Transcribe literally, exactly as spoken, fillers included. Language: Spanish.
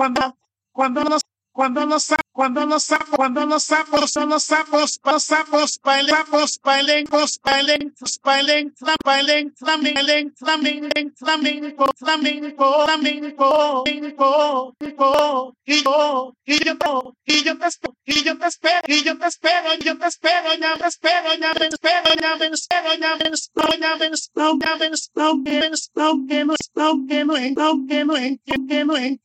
cuando los cuando los sa- cuando los sapos cuando los sapos son los sapos los sapos bailen sapos bailen pos bailen pos bailen flam bailen flamenco flamenco flamenco flamenco flamenco flamenco y yo y yo y yo te espero y yo te espero y yo te espero y yo te espero ya te espero ya te espero ya te espero ya te espero ya te espero ya te espero ya te espero ya te espero ya te espero ya te espero ya te espero